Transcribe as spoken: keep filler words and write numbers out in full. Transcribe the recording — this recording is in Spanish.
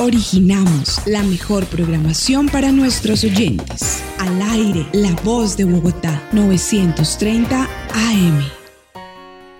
Originamos la mejor programación para nuestros oyentes. Al aire, La Voz de Bogotá, novecientos treinta A M.